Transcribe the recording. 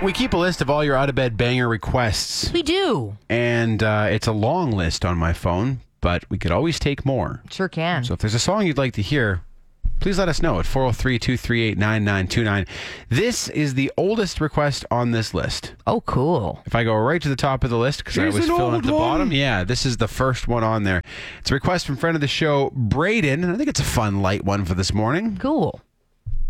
We keep a list of all your out-of-bed banger requests, We do. and it's a long list on my phone, but we could always take more. Sure can. So if there's a song you'd like to hear, please let us know at 403-238-9929. This is the oldest request on this list. Oh, cool. If I go right to the top of the list, because I was filling at the bottom, this is the first one on there. It's a request from friend of the show, Braden, and I think it's a fun, light one for this morning. Cool.